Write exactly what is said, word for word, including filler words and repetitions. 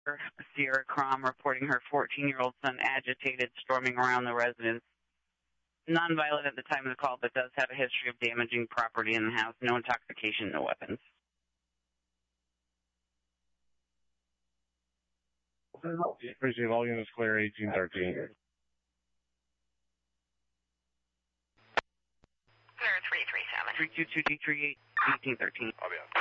Sierra Crom reporting her fourteen-year-old son agitated, storming around the residence. Non-violent at the time of the call, but does have a history of damaging property in the house. No intoxication, no weapons. Appreciate all units clear, eighteen thirteen. Clear three three seven. three two two D three eight, eighteen thirteen. I'll be on.